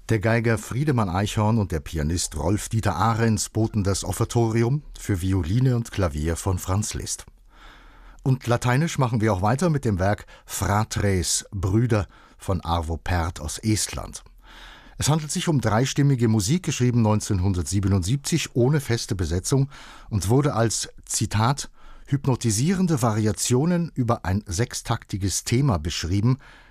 Der Geiger Friedemann Eichhorn und der Pianist Rolf-Dieter Ahrens boten das Offertorium für Violine und Klavier von Franz Liszt. Und lateinisch machen wir auch weiter mit dem Werk Fratres, Brüder von Arvo Pärt aus Estland. Es handelt sich um dreistimmige Musik, geschrieben 1977 ohne feste Besetzung und wurde als, Zitat, hypnotisierende Variationen über ein sechstaktiges Thema beschrieben,